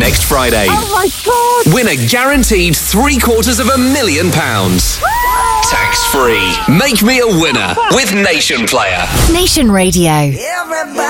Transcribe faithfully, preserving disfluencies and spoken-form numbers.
next Friday. Oh my God! Win a guaranteed three quarters of a million pounds. Tax free. Make me a winner with Nation Player. Nation Radio. Everybody.